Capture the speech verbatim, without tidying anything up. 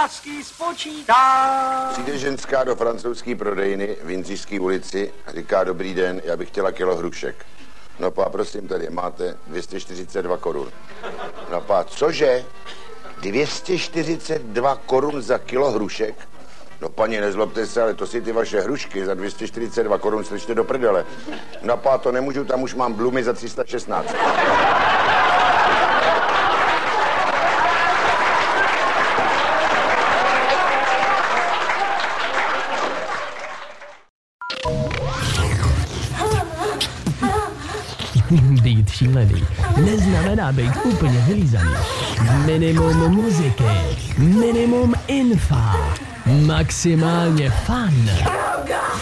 lásky spočítá. Přijde ženská do francouzské prodejny v Jindřišské ulici a říká: dobrý den, já bych chtěla kilo hrušek. No pá, prosím, tady máte dvě stě čtyřicet dva korun. No pá, cože? dvě stě čtyřicet dva korun za kilo hrušek? No paní, nezlobte se, ale to si ty vaše hrušky za dvě stě čtyřicet dva korun slyšte do prdele. No pá, to nemůžu, tam už mám blumy za tři sta šestnáct. Být šílený neznamená být úplně vylízaný. Minimum muziky, minimum infa, maximálně fun.